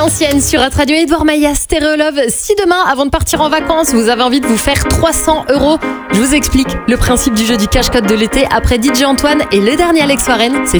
l'ancienne sur Art Radio. Edouard Maillat, Stéréolove. Si demain, avant de partir en vacances, vous avez envie de vous faire 300 €, je vous explique le principe du jeu du cache-code de l'été après DJ Antoine et le dernier Alex Warren. C'est